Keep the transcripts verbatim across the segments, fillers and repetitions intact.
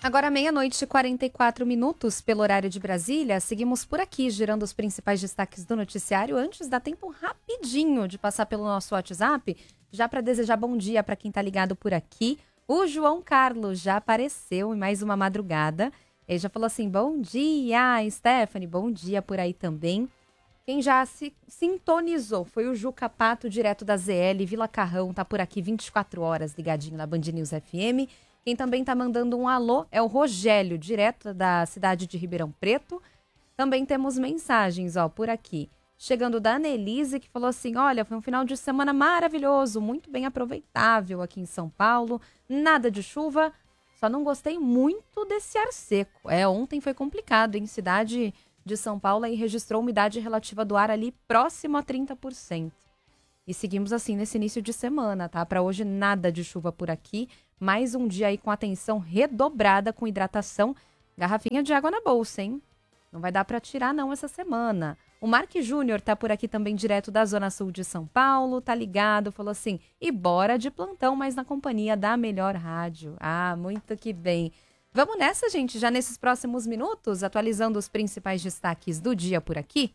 Agora meia-noite e quarenta e quatro minutos pelo horário de Brasília. Seguimos por aqui, girando os principais destaques do noticiário. Antes, dá tempo rapidinho de passar pelo nosso WhatsApp, já para desejar bom dia para quem está ligado por aqui. O João Carlos já apareceu em mais uma madrugada. Ele já falou assim, bom dia, Stephanie, bom dia por aí também. Quem já se sintonizou foi o Juca Pato, direto da Z L, Vila Carrão, tá por aqui vinte e quatro horas ligadinho na Band News F M. Quem também tá mandando um alô é o Rogélio, direto da cidade de Ribeirão Preto. Também temos mensagens, ó, por aqui. Chegando da Annelise, que falou assim, olha, foi um final de semana maravilhoso, muito bem aproveitável aqui em São Paulo, nada de chuva, só não gostei muito desse ar seco. É, ontem foi complicado, em cidade de São Paulo, aí registrou umidade relativa do ar ali próximo a trinta por cento. E seguimos assim nesse início de semana, tá? Para hoje nada de chuva por aqui, mais um dia aí com atenção redobrada com hidratação, garrafinha de água na bolsa, hein? Não vai dar para tirar não essa semana. O Mark Júnior tá por aqui também direto da Zona Sul de São Paulo, tá ligado, falou assim, e bora de plantão, mas na companhia da melhor rádio. Ah, muito que bem. Vamos nessa, gente, já nesses próximos minutos, atualizando os principais destaques do dia por aqui.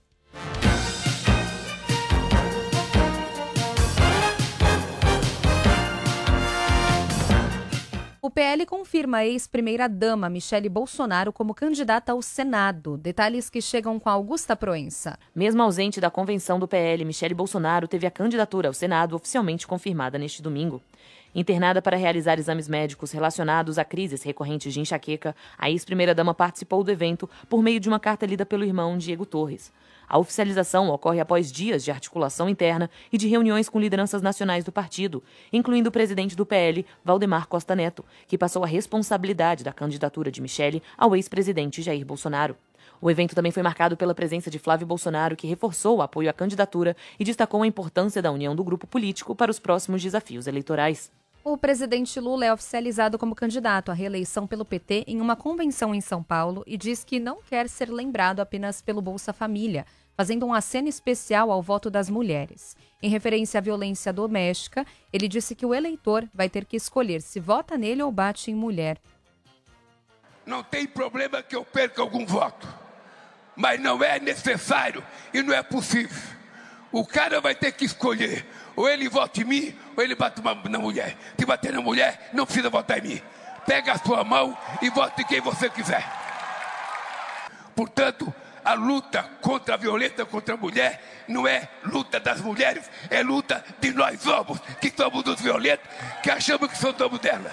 O P L confirma a ex-primeira-dama Michele Bolsonaro como candidata ao Senado. Detalhes que chegam com a Augusta Proença. Mesmo ausente da convenção do P L, Michele Bolsonaro teve a candidatura ao Senado oficialmente confirmada neste domingo. Internada para realizar exames médicos relacionados a crises recorrentes de enxaqueca, a ex-primeira-dama participou do evento por meio de uma carta lida pelo irmão Diego Torres. A oficialização ocorre após dias de articulação interna e de reuniões com lideranças nacionais do partido, incluindo o presidente do P L, Valdemar Costa Neto, que passou a responsabilidade da candidatura de Michele ao ex-presidente Jair Bolsonaro. O evento também foi marcado pela presença de Flávio Bolsonaro, que reforçou o apoio à candidatura e destacou a importância da união do grupo político para os próximos desafios eleitorais. O presidente Lula é oficializado como candidato à reeleição pelo P T em uma convenção em São Paulo e diz que não quer ser lembrado apenas pelo Bolsa Família, fazendo um aceno especial ao voto das mulheres. Em referência à violência doméstica, ele disse que o eleitor vai ter que escolher se vota nele ou bate em mulher. Não tem problema que eu perca algum voto, mas não é necessário e não é possível. O cara vai ter que escolher, ou ele vota em mim, ou ele bate na mulher. Se bater na mulher, não precisa votar em mim. Pega a sua mão e vote em quem você quiser. Portanto, a luta contra a violência contra a mulher não é luta das mulheres, é luta de nós homens, que somos os violentos, que achamos que somos dela.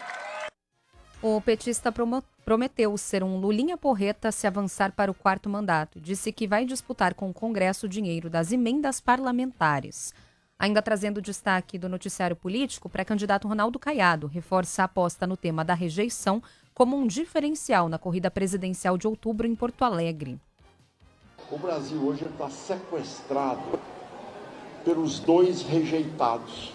O petista prometeu ser um Lulinha porreta se avançar para o quarto mandato. Disse que vai disputar com o Congresso o dinheiro das emendas parlamentares. Ainda trazendo destaque do noticiário político, o pré-candidato Ronaldo Caiado reforça a aposta no tema da rejeição como um diferencial na corrida presidencial de outubro em Porto Alegre. O Brasil hoje está sequestrado pelos dois rejeitados.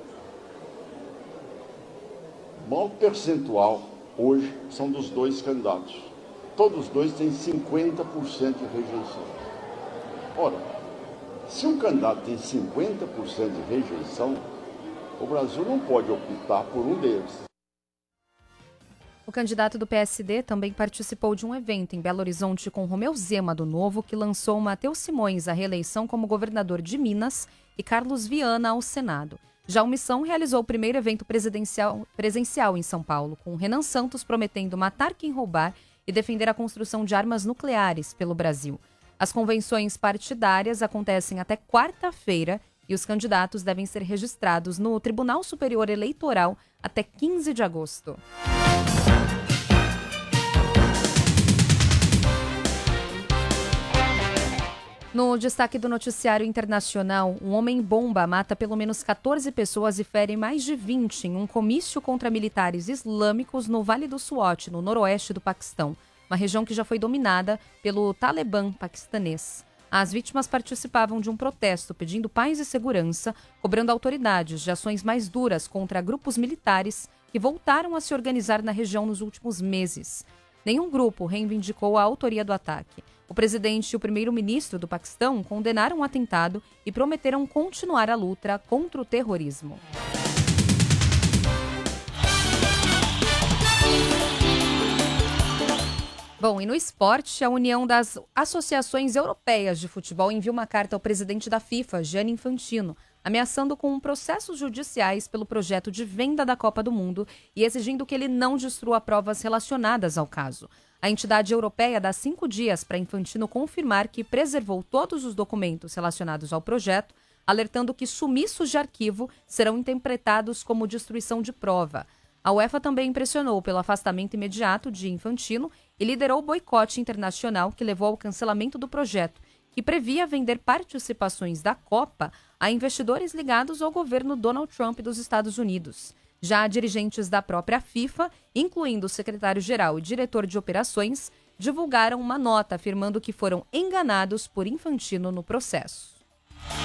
O maior percentual hoje são dos dois candidatos. Todos os dois têm cinquenta por cento de rejeição. Ora, se um candidato tem cinquenta por cento de rejeição, o Brasil não pode optar por um deles. O candidato do P S D também participou de um evento em Belo Horizonte com Romeu Zema do Novo, que lançou Matheus Simões à reeleição como governador de Minas e Carlos Viana ao Senado. Já o Missão realizou o primeiro evento presidencial, presencial em São Paulo, com Renan Santos prometendo matar quem roubar e defender a construção de armas nucleares pelo Brasil. As convenções partidárias acontecem até quarta-feira e os candidatos devem ser registrados no Tribunal Superior Eleitoral até quinze de agosto. No destaque do noticiário internacional, um homem-bomba mata pelo menos catorze pessoas e fere mais de vinte em um comício contra militares islâmicos no Vale do Swat, no noroeste do Paquistão, uma região que já foi dominada pelo Talibã paquistanês. As vítimas participavam de um protesto pedindo paz e segurança, cobrando autoridades de ações mais duras contra grupos militares que voltaram a se organizar na região nos últimos meses. Nenhum grupo reivindicou a autoria do ataque. O presidente e o primeiro-ministro do Paquistão condenaram o atentado e prometeram continuar a luta contra o terrorismo. Bom, e no esporte, a União das Associações Europeias de Futebol enviou uma carta ao presidente da FIFA, Gianni Infantino, ameaçando com processos judiciais pelo projeto de venda da Copa do Mundo e exigindo que ele não destrua provas relacionadas ao caso. A entidade europeia dá cinco dias para Infantino confirmar que preservou todos os documentos relacionados ao projeto, alertando que sumiços de arquivo serão interpretados como destruição de prova. A UEFA também pressionou pelo afastamento imediato de Infantino e liderou o boicote internacional que levou ao cancelamento do projeto, que previa vender participações da Copa a investidores ligados ao governo Donald Trump dos Estados Unidos. Já dirigentes da própria FIFA, incluindo o secretário-geral e diretor de operações, divulgaram uma nota afirmando que foram enganados por Infantino no processo.